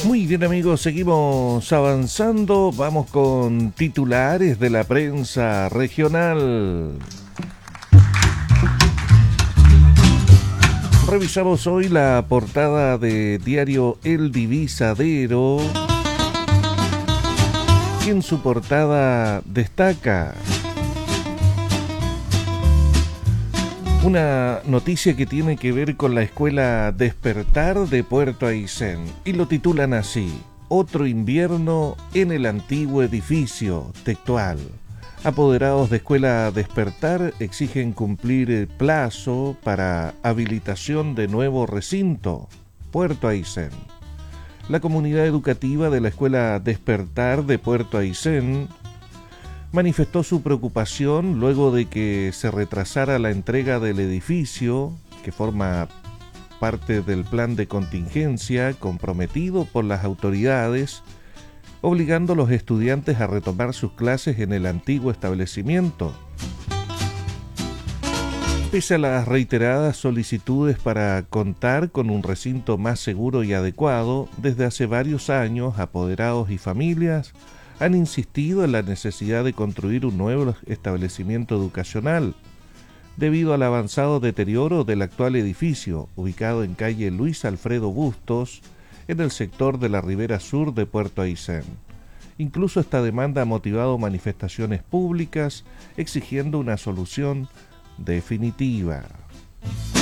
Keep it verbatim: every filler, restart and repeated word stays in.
Muy bien, amigos, seguimos avanzando. Vamos con titulares de la prensa regional. Revisamos hoy la portada de diario El Divisadero, y en su portada destaca una noticia que tiene que ver con la escuela Despertar de Puerto Aysén, y lo titulan así: otro invierno en el antiguo edificio. Textual: apoderados de escuela Despertar exigen cumplir el plazo para habilitación de nuevo recinto. Puerto Aysén. La comunidad educativa de la escuela Despertar de Puerto Aysén manifestó su preocupación luego de que se retrasara la entrega del edificio, que forma parte del plan de contingencia comprometido por las autoridades, obligando a los estudiantes a retomar sus clases en el antiguo establecimiento. Pese a las reiteradas solicitudes para contar con un recinto más seguro y adecuado, desde hace varios años, apoderados y familias han insistido en la necesidad de construir un nuevo establecimiento educacional, debido al avanzado deterioro del actual edificio, ubicado en calle Luis Alfredo Bustos, en el sector de la ribera sur de Puerto Aysén. Incluso esta demanda ha motivado manifestaciones públicas exigiendo una solución definitiva.